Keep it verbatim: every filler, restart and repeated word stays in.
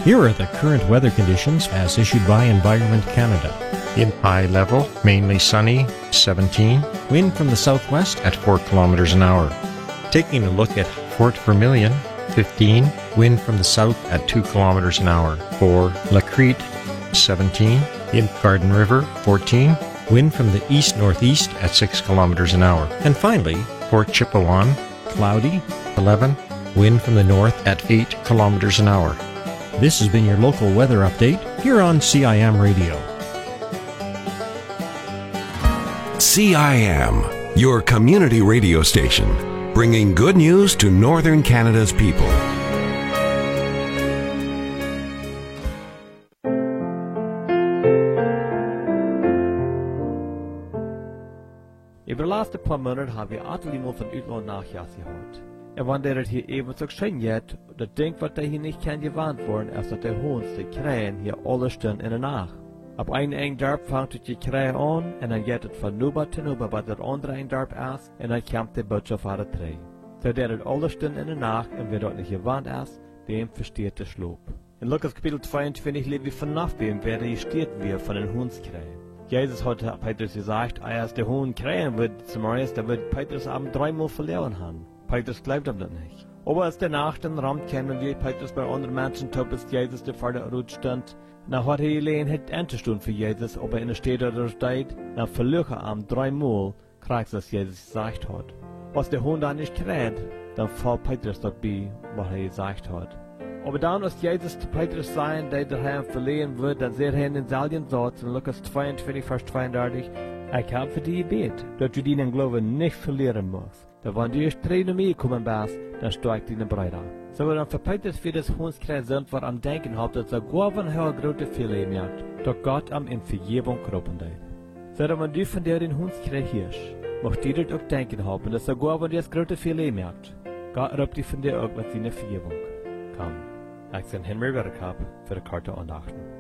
Here are the current weather conditions as issued by Environment Canada. In high level, mainly sunny, seventeen. Wind from the southwest At four kilometers an hour. Taking a look at Fort Vermilion, fifteen. Wind from the south at two kilometers an hour. For La Crete, seventeen. In Garden River, fourteen. Wind from the east-northeast at six kilometers an hour. And finally, Fort Chipewyan, cloudy. eleven. Wind from the north at eight kilometers an hour. This has been your local weather update here on C I M Radio. C I M, your community radio station, bringing good news to Northern Canada's people. Over de laatste paar maanden hebben we altijd iemand van uitland nachjas gehad. En wanneer het hier even zo schijn jet, dat denk wat hij hier niet kan gewaand worden, als dat de hoonste krijgen hier alle stunden in de nacht. Op een eng dorp vangt het je krijgen aan, en dan gaat het van nuba te nuba wat het andere eng dorp is, en dan komt de budget van de tree. Zodat het alle stunden in de nacht, en wie dat niet gewaand is, dem versteert de sloop. In Lukas kapitel tweeëntwintig leert we vanaf wem, wer gesteerd weer van een hoens krijgen. Jezus hat Petrus gesagt, als der Hohn krähen wird zum Reis, da wird Petrus am dreimal verloren haben. Petrus glaubt ihm das nicht. Aber als der Nacht dann rammt kennen wir Petrus bei anderen Menschen, top ist Jesus der vor der Rut stand. Na hat er allein het Endestund für Jesus, ob er in der Städte oder steht, na verlöche am dreimal, kriegst was Jesus gesagt hat. Was der Hohn da nicht kräht, dann fällt Petrus dort bei, was er gesagt hat. Aber dann, als Jesus zu Petrus sein, der der Herr verliehen wird, dann sehr er in den Salien sagt, in Lukas zweiundvierzig, Vers zweiunddreißig, ich habe für dich gebet, dass du deinen Glauben nicht verlieren musst. Da wenn du erst drei mehr kommen bist, dann steigt deine Breite. So, dann für Petrus für das Hundskreis sind, wir am Denken haben, dass er gar wenn er große Fehler merkt, dass Gott am in Vergebung kroppen deut. So, dann wenn du von der den Hundskreis hirsch, macht dir das auch Denken haben, dass er gar wenn du das große Fehler merkt, Gott rübt dich von dir auch mit seiner Vergebung. Komm. Ik ben Henry Redekap voor de Karte Aandachten.